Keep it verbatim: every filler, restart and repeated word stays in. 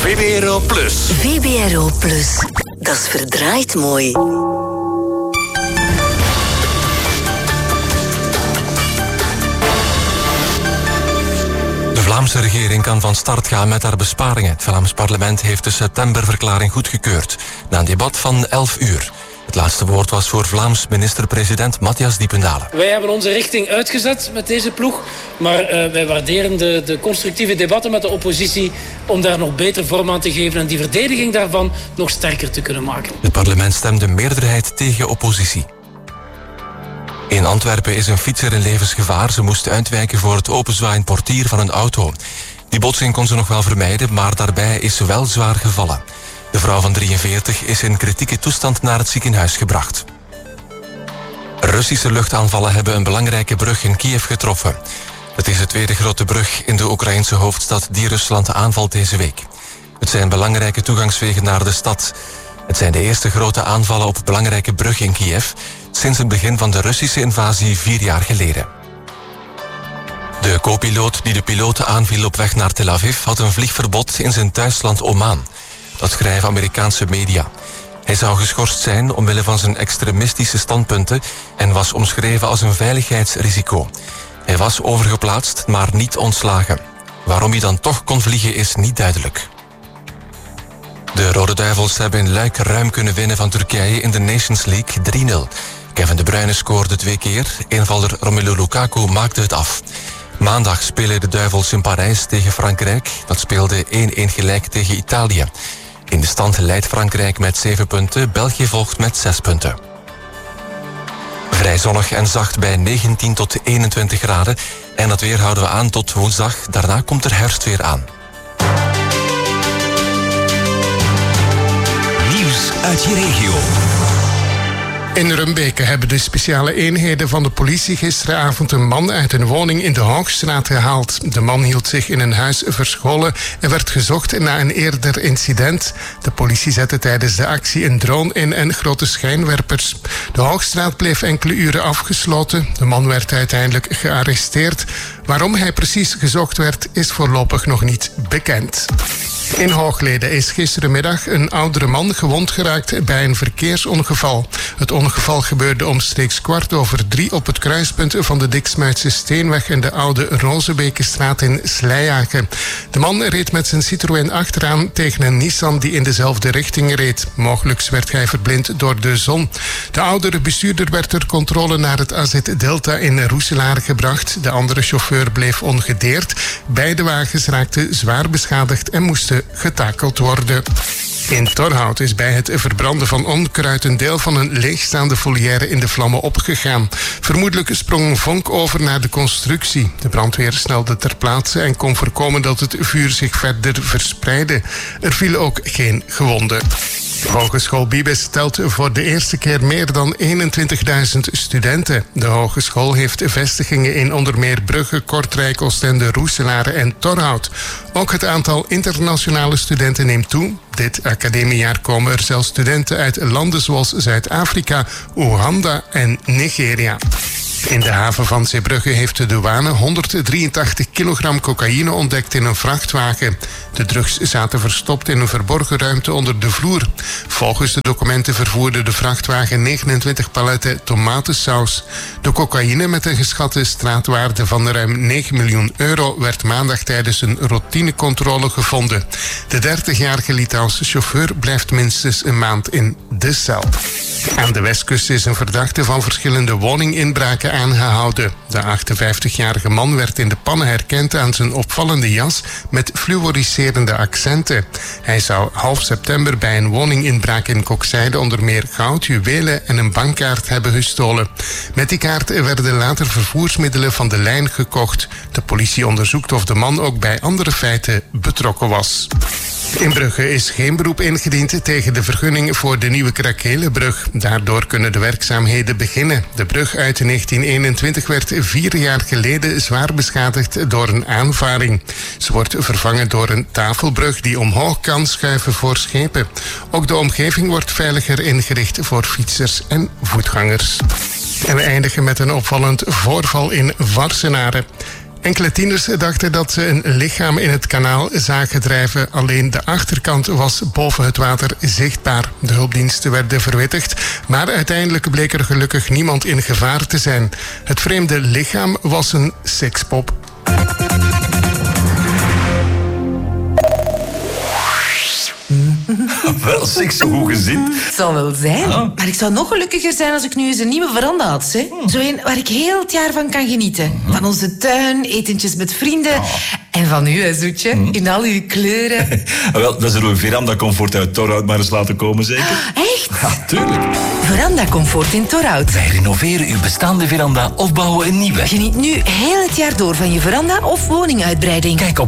V B R O Plus. V B R O Plus. Dat is verdraaid mooi. De Vlaamse regering kan van start gaan met haar besparingen. Het Vlaams parlement heeft de septemberverklaring goedgekeurd. Na een debat van elf uur. Het laatste woord was voor Vlaams minister-president Matthias Diependalen. Wij hebben onze richting uitgezet met deze ploeg. Maar uh, wij waarderen de, de constructieve debatten met de oppositie om daar nog beter vorm aan te geven en die verdediging daarvan nog sterker te kunnen maken. Het parlement stemde meerderheid tegen oppositie. In Antwerpen is een fietser in levensgevaar. Ze moest uitwijken voor het openzwaaiend portier van een auto. Die botsing kon ze nog wel vermijden, maar daarbij is ze wel zwaar gevallen. De vrouw van drieënveertig is in kritieke toestand naar het ziekenhuis gebracht. Russische luchtaanvallen hebben een belangrijke brug in Kiev getroffen. Het is de tweede grote brug in de Oekraïnse hoofdstad die Rusland aanvalt deze week. Het zijn belangrijke toegangswegen naar de stad. Het zijn de eerste grote aanvallen op belangrijke brug in Kiev sinds het begin van de Russische invasie vier jaar geleden. De co-piloot die de piloten aanviel op weg naar Tel Aviv had een vliegverbod in zijn thuisland Oman. Dat schrijven Amerikaanse media. Hij zou geschorst zijn omwille van zijn extremistische standpunten en was omschreven als een veiligheidsrisico. Hij was overgeplaatst, maar niet ontslagen. Waarom hij dan toch kon vliegen is niet duidelijk. De Rode Duivels hebben in Luik ruim kunnen winnen van Turkije in de Nations League drie nul. Kevin De Bruyne scoorde twee keer, invaller Romelu Lukaku maakte het af. Maandag spelen de Duivels in Parijs tegen Frankrijk. Dat speelde één-één gelijk tegen Italië. In de stand leidt Frankrijk met zeven punten, België volgt met zes punten. Vrij zonnig en zacht bij negentien tot eenentwintig graden. En dat weer houden we aan tot woensdag. Daarna komt er herfstweer aan. Nieuws uit je regio. In Rumbeke hebben de speciale eenheden van de politie gisteravond een man uit een woning in de Hoogstraat gehaald. De man hield zich in een huis verscholen en werd gezocht na een eerder incident. De politie zette tijdens de actie een drone in en grote schijnwerpers. De Hoogstraat bleef enkele uren afgesloten. De man werd uiteindelijk gearresteerd. Waarom hij precies gezocht werd, is voorlopig nog niet bekend. In Hooglede is gisterenmiddag een oudere man gewond geraakt bij een verkeersongeval. Het ongeval gebeurde omstreeks kwart over drie op het kruispunt van de Diksmuitse Steenweg en de Oude Rozenbekenstraat in Sleijagen. De man reed met zijn Citroën achteraan tegen een Nissan die in dezelfde richting reed. Mogelijk werd hij verblind door de zon. De oudere bestuurder werd ter controle naar het A Z Delta in Roeselaar gebracht. De andere chauffeur bleef ongedeerd. Beide wagens raakten zwaar beschadigd en moesten getakeld worden. In Torhout is bij het verbranden van onkruid een deel van een leegstaande volière in de vlammen opgegaan. Vermoedelijk sprong een vonk over naar de constructie. De brandweer snelde ter plaatse en kon voorkomen dat het vuur zich verder verspreidde. Er vielen ook geen gewonden. Hogeschool Bibes telt voor de eerste keer meer dan eenentwintigduizend studenten. De hogeschool heeft vestigingen in onder meer Brugge, Kortrijk, Oostende, Roeselaar en Torhout. Ook het aantal internationale studenten neemt toe. Dit academiejaar komen er zelfs studenten uit landen zoals Zuid-Afrika, Oeganda en Nigeria. In de haven van Zeebrugge heeft de douane honderddrieëntachtig kilogram cocaïne ontdekt in een vrachtwagen. De drugs zaten verstopt in een verborgen ruimte onder de vloer. Volgens de documenten vervoerde de vrachtwagen negenentwintig paletten tomatensaus. De cocaïne met een geschatte straatwaarde van ruim negen miljoen euro werd maandag tijdens een routinecontrole gevonden. De dertigjarige Litouwse chauffeur blijft minstens een maand in de cel. Aan de westkust is een verdachte van verschillende woninginbraken aangehouden. De achtenvijftigjarige man werd in de pannen herkend aan zijn opvallende jas met fluoriserende accenten. Hij zou half september bij een woninginbraak in Kokzijde onder meer goud, juwelen en een bankkaart hebben gestolen. Met die kaart werden later vervoersmiddelen van de lijn gekocht. De politie onderzoekt of de man ook bij andere feiten betrokken was. In Brugge is geen beroep ingediend tegen de vergunning voor de nieuwe Krakelenbrug. Daardoor kunnen de werkzaamheden beginnen. De brug uit negentien eenentwintig werd vier jaar geleden zwaar beschadigd door een aanvaring. Ze wordt vervangen door een tafelbrug die omhoog kan schuiven voor schepen. Ook de omgeving wordt veiliger ingericht voor fietsers en voetgangers. En we eindigen met een opvallend voorval in Varsenaren. Enkele tieners dachten dat ze een lichaam in het kanaal zagen drijven. Alleen de achterkant was boven het water zichtbaar. De hulpdiensten werden verwittigd, maar uiteindelijk bleek er gelukkig niemand in gevaar te zijn. Het vreemde lichaam was een sekspop. Wel, zeg, zo goed gezind. Het zal wel zijn. Ah. Maar ik zou nog gelukkiger zijn als ik nu eens een nieuwe veranda had. Hè? Hmm. Zo een waar ik heel het jaar van kan genieten. Van onze tuin, etentjes met vrienden. Ah. En van u, hè, Zoetje. Hmm. In al uw kleuren. Wel, dan zullen we Veranda Comfort uit Torhout maar eens laten komen, zeker? Echt? Ja, tuurlijk. Veranda Comfort in Torhout. Wij renoveren uw bestaande veranda of bouwen een nieuwe. Geniet nu heel het jaar door van je veranda of woninguitbreiding. Kijk op